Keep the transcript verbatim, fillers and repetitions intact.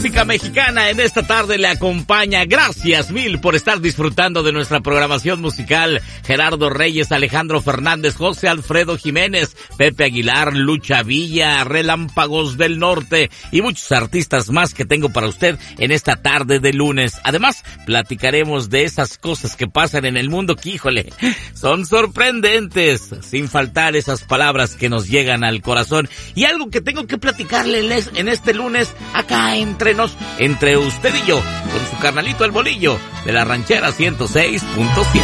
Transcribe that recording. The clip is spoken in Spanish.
Música mexicana en esta tarde le acompaña. Gracias mil por estar disfrutando de nuestra programación musical. Gerardo Reyes, Alejandro Fernández, José Alfredo Jiménez, Pepe Aguilar, Lucha Villa, Relámpagos del Norte y muchos artistas más que tengo para usted en esta tarde de lunes. Además, platicaremos de esas cosas que pasan en el mundo que, híjole, son sorprendentes, sin faltar esas palabras que nos llegan al corazón. Y algo que tengo que platicarles en este lunes acá entre Nos, entre usted y yo, con su carnalito el Bolillo, de la Ranchera ciento seis punto siete.